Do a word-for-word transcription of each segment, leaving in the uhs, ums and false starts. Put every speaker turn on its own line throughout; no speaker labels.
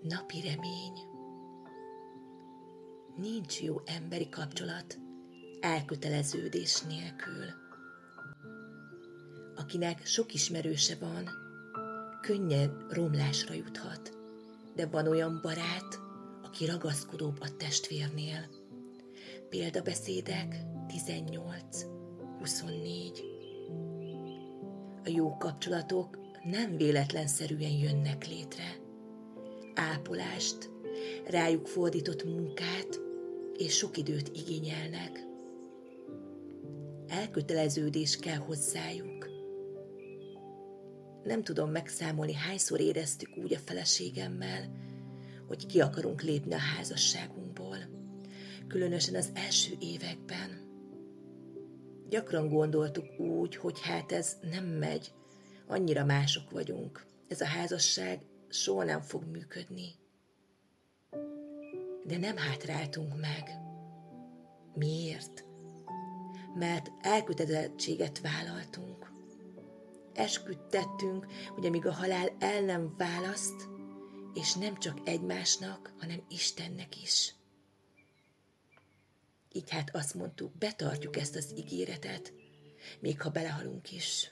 Napi remény. Nincs jó emberi kapcsolat elköteleződés nélkül. Akinek sok ismerőse van, könnyen romlásra juthat, de van olyan barát, aki ragaszkodóbb a testvérnél. Példabeszédek tizennyolc huszonnégy. A jó kapcsolatok nem véletlenszerűen jönnek létre. Ápolást, rájuk fordított munkát és sok időt igényelnek. Elköteleződés kell hozzájuk. Nem tudom megszámolni, hányszor éreztük úgy a feleségemmel, hogy ki akarunk lépni a házasságunkból, különösen az első években. Gyakran gondoltuk úgy, hogy hát ez nem megy, annyira mások vagyunk, ez a házasság soha nem fog működni. De nem hátráltunk meg. Miért? Mert elkötelezettséget vállaltunk. Esküt tettünk, hogy amíg a halál el nem választ, és nem csak egymásnak, hanem Istennek is. Így hát azt mondtuk, betartjuk ezt az ígéretet, még ha belehalunk is.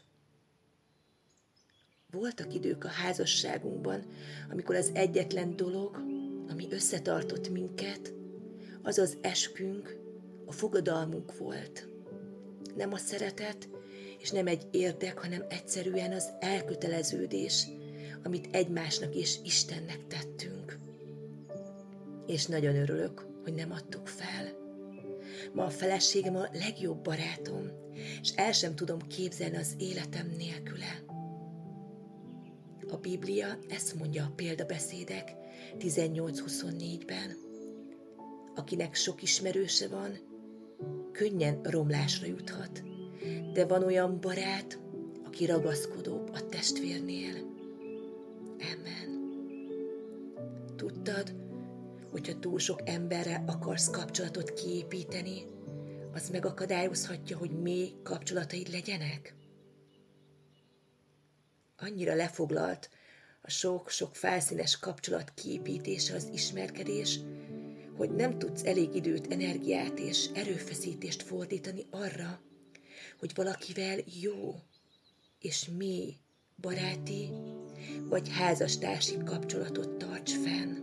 Voltak idők a házasságunkban, amikor az egyetlen dolog, ami összetartott minket, az az eskünk, a fogadalmunk volt. Nem a szeretet, és nem egy érdek, hanem egyszerűen az elköteleződés, amit egymásnak és Istennek tettünk. És nagyon örülök, hogy nem adtuk fel. Ma a feleségem a legjobb barátom, és el sem tudom képzelni az életem nélküle. A Biblia ezt mondja a Példabeszédek tizennyolc huszonnégyben. Akinek sok ismerőse van, könnyen romlásra juthat, de van olyan barát, aki ragaszkodóbb a testvérnél. Amen. Tudtad, hogyha túl sok emberrel akarsz kapcsolatot kiépíteni, az megakadályozhatja, hogy mély kapcsolataid legyenek? Annyira lefoglalt a sok-sok felszínes kapcsolat kiépítése az ismerkedés, hogy nem tudsz elég időt, energiát és erőfeszítést fordítani arra, hogy valakivel jó és mély baráti vagy házastársi kapcsolatot tarts fenn.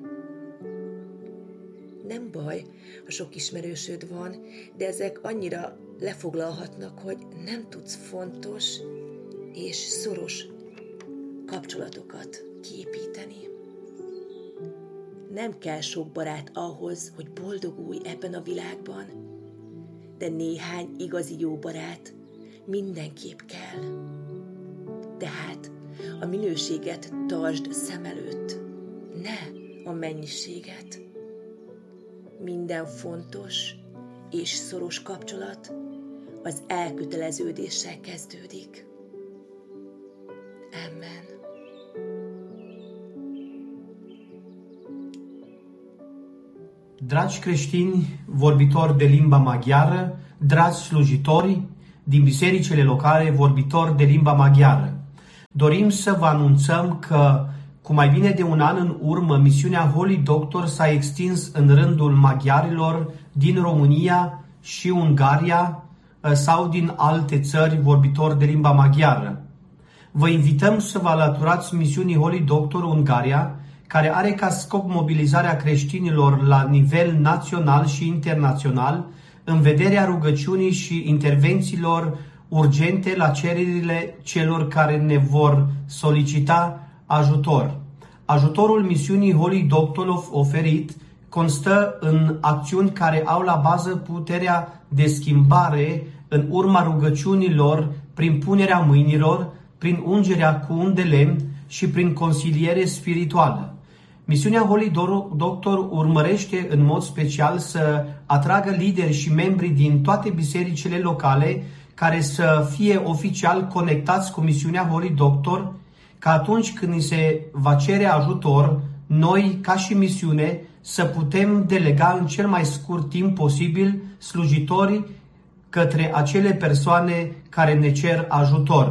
Nem baj, ha sok ismerősöd van, de ezek annyira lefoglalhatnak, hogy nem tudsz fontos és szoros kapcsolatokat kiépíteni. Nem kell sok barát ahhoz, hogy boldogulj ebben a világban, de néhány igazi jó barát mindenképp kell. Tehát a minőséget tartsd szem előtt, ne a mennyiséget. Minden fontos és szoros kapcsolat az elköteleződéssel kezdődik. Amen.
Dragi creștini vorbitori de limba maghiară, dragi slujitori din bisericile locale vorbitori de limba maghiară, dorim să vă anunțăm că cu mai bine de un an în urmă, misiunea Holy Doctor s-a extins în rândul maghiarilor din România și Ungaria sau din alte țări vorbitori de limba maghiară. Vă invităm să vă alăturați misiunii Holy Doctor Ungaria, care are ca scop mobilizarea creștinilor la nivel național și internațional în vederea rugăciunii și intervențiilor urgente la cererile celor care ne vor solicita ajutor. Ajutorul misiunii Holy Doctor oferit constă în acțiuni care au la bază puterea de schimbare în urma rugăciunilor, prin punerea mâinilor, prin ungerea cu un de lemn și prin consiliere spirituală. Misiunea Holy Doctor urmărește în mod special să atragă lideri și membri din toate bisericile locale care să fie oficial conectați cu misiunea Holy Doctor, ca atunci când ni se va cere ajutor, noi, ca și misiune, să putem delega în cel mai scurt timp posibil slujitori către acele persoane care ne cer ajutor.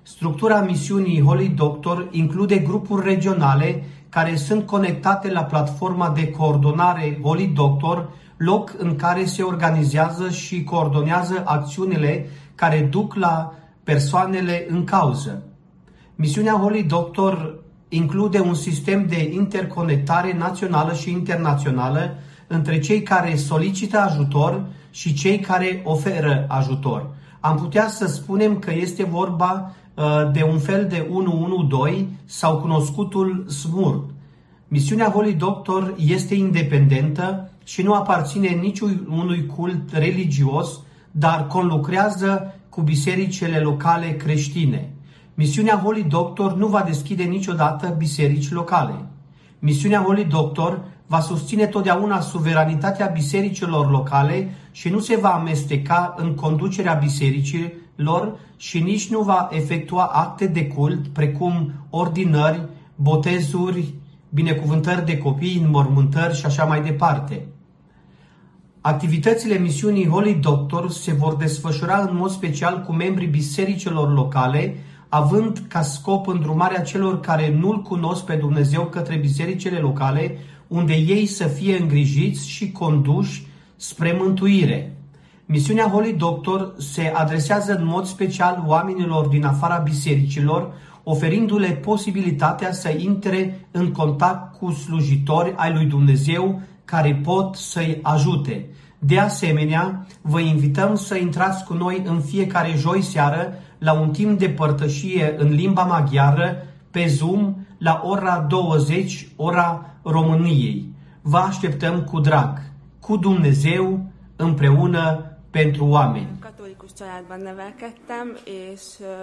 Structura misiunii Holy Doctor include grupuri regionale care sunt conectate la platforma de coordonare Holy Doctor, loc în care se organizează și coordonează acțiunile care duc la persoanele în cauză. Misiunea Holy Doctor include un sistem de interconectare națională și internațională între cei care solicită ajutor și cei care oferă ajutor. Am putea să spunem că este vorba uh, de un fel de unu unu doi sau cunoscutul S M U R. Misiunea Holy Doctor este independentă și nu aparține niciunui cult religios, dar conlucrează cu bisericile locale creștine. Misiunea Holy Doctor nu va deschide niciodată biserici locale. Misiunea Holy Doctor va susține totdeauna suveranitatea bisericilor locale și nu se va amesteca în conducerea bisericilor și nici nu va efectua acte de cult precum ordinări, botezuri, binecuvântări de copii, înmormântări și așa mai departe. Activitățile misiunii Holy Doctor se vor desfășura în mod special cu membrii bisericilor locale, având ca scop îndrumarea celor care nu-L cunosc pe Dumnezeu către bisericile locale, unde ei să fie îngrijiți și conduși spre mântuire. Misiunea Holy Doctor se adresează în mod special oamenilor din afara bisericilor, oferindu-le posibilitatea să intre în contact cu slujitori ai lui Dumnezeu care pot să-i ajute. De asemenea, vă invităm să intrați cu noi în fiecare joi seară la un timp de părtășie în limba maghiară pe Zoom la ora douăzeci, ora României. Vă așteptăm cu drag, cu Dumnezeu, împreună pentru oameni.
Katolikus családban nevelkedtem, és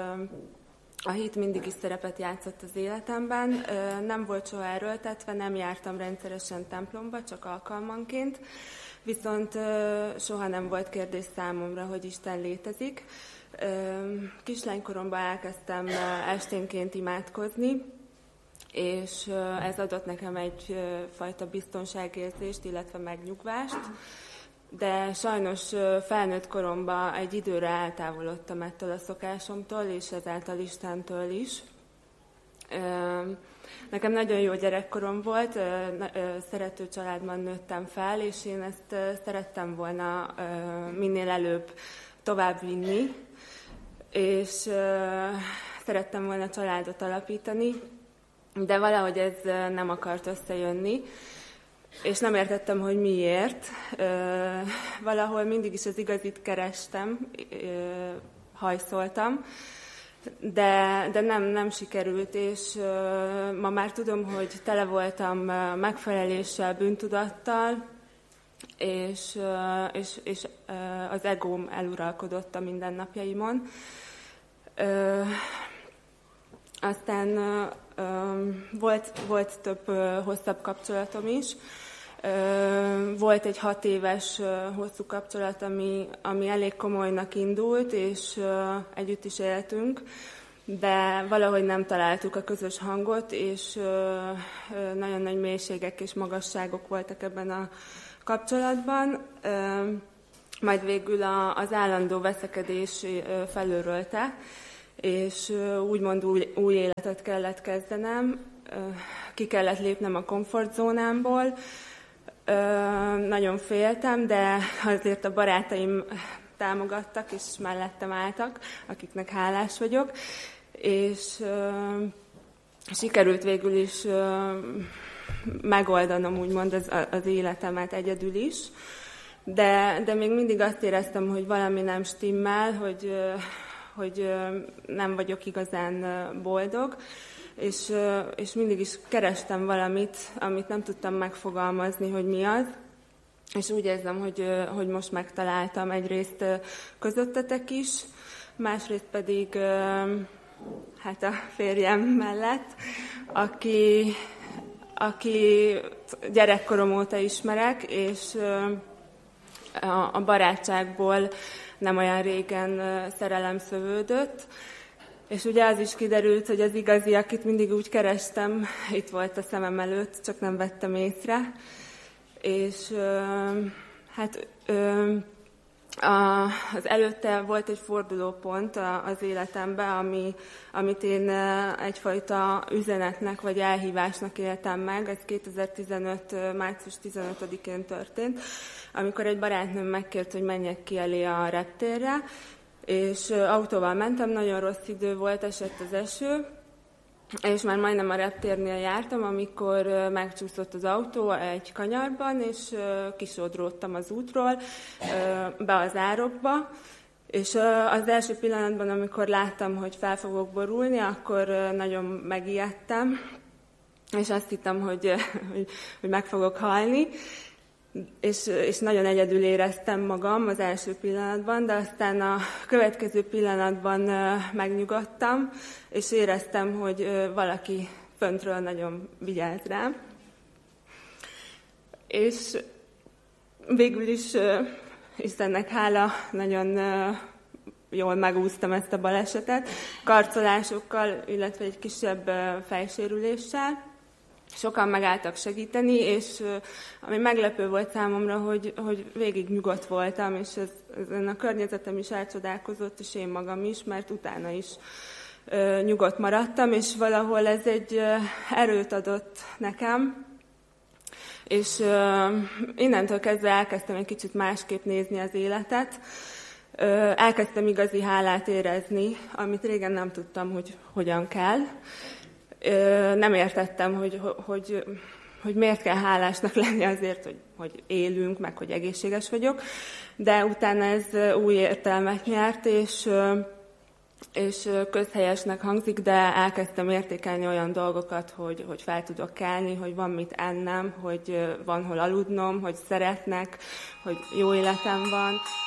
a hit mindig is szerepet játszott az életemben. Nem volt soha erőltetve, nem jártam rendszeresen templomba, csak alkalmanként, viszont soha nem volt kérdés számomra, hogy Isten létezik. Kislánykoromban elkezdtem esténként imádkozni, és ez adott nekem egyfajta biztonságérzést, illetve megnyugvást, de sajnos felnőtt koromban egy időre eltávolodtam ettől a szokásomtól, és ezáltal Istentől is. Nekem nagyon jó gyerekkorom volt, szerető családban nőttem fel, és én ezt szerettem volna minél előbb továbbvinni, és szerettem volna családot alapítani, de valahogy ez nem akart összejönni, és nem értettem, hogy miért. Valahol mindig is az igazit kerestem, hajszoltam, de, de nem, nem sikerült, és ma már tudom, hogy tele voltam megfeleléssel, bűntudattal, és, és, és az egóm eluralkodott a mindennapjaimon. Aztán volt, volt több hosszabb kapcsolatom is. Volt egy hat éves hosszú kapcsolat, ami, ami elég komolynak indult, és együtt is éltünk, de valahogy nem találtuk a közös hangot, és nagyon nagy mélységek és magasságok voltak ebben a kapcsolatban. Majd végül az állandó veszekedés felőrölte, és úgymond új, új életet kellett kezdenem, ki kellett lépnem a komfortzónámból. Nagyon féltem, de azért a barátaim támogattak, és mellettem álltak, akiknek hálás vagyok, és sikerült végül is megoldanom úgymond az, az életemet egyedül is, de, de még mindig azt éreztem, hogy valami nem stimmel, hogy hogy nem vagyok igazán boldog, és, és mindig is kerestem valamit, amit nem tudtam megfogalmazni, hogy mi az, és úgy érzem, hogy, hogy most megtaláltam egyrészt közöttetek is, másrészt pedig hát a férjem mellett, aki, aki gyerekkorom óta ismerek, és a, a barátságból nem olyan régen szerelem szövődött, és ugye az is kiderült, hogy az igazi, akit mindig úgy kerestem, itt volt a szemem előtt, csak nem vettem észre, és hát A, az előtte volt egy fordulópont az életemben, ami, amit én egyfajta üzenetnek vagy elhívásnak éltem meg. Ez kétezer-tizenöt. március tizenötödikén történt, amikor egy barátnőm megkért, hogy menjek ki elé a reptérre, és autóval mentem, nagyon rossz idő volt, esett az eső, és már majdnem a reptérnél jártam, amikor megcsúszott az autó egy kanyarban, és kisodródtam az útról be az árokba, és az első pillanatban, amikor láttam, hogy fel fogok borulni, akkor nagyon megijedtem, és azt hittem, hogy, hogy, hogy meg fogok halni, és, és nagyon egyedül éreztem magam az első pillanatban, de aztán a következő pillanatban megnyugodtam, és éreztem, hogy valaki föntről nagyon vigyáz rám. És végül is Istennek hála, nagyon jól megúsztam ezt a balesetet, karcolásokkal, illetve egy kisebb fejsérüléssel. Sokan megálltak segíteni, és ami meglepő volt számomra, hogy, hogy végig nyugodt voltam, és ez, ezen a környezetem is elcsodálkozott, és én magam is, mert utána is ö, nyugodt maradtam, és valahol ez egy ö, erőt adott nekem, és ö, innentől kezdve elkezdtem egy kicsit másképp nézni az életet, ö, elkezdtem igazi hálát érezni, amit régen nem tudtam, hogy hogyan kell. Nem értettem, hogy, hogy, hogy miért kell hálásnak lenni azért, hogy, hogy élünk, meg hogy egészséges vagyok, de utána ez új értelmet nyert, és, és közhelyesnek hangzik, de elkezdtem értékelni olyan dolgokat, hogy, hogy fel tudok kelni, hogy van mit ennem, hogy van hol aludnom, hogy szeretnek, hogy jó életem van.